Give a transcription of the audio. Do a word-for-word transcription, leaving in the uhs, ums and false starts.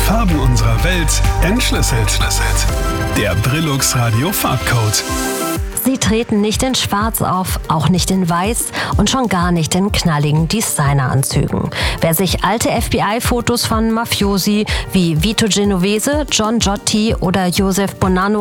Farben unserer Welt entschlüsselt. Der Brillux Radio Farbcode. Sie treten nicht in Schwarz auf, auch nicht in Weiß und schon gar nicht in knalligen Designeranzügen. Wer sich alte F B I-Fotos von Mafiosi wie Vito Genovese, John Gotti oder Joseph Bonanno